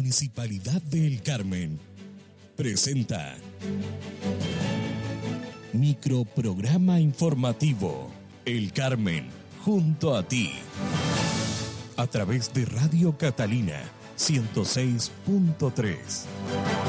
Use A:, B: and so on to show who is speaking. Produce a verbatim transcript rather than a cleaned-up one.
A: Municipalidad de El Carmen presenta Microprograma informativo El Carmen junto a ti, a través de Radio Catalina ciento seis punto tres.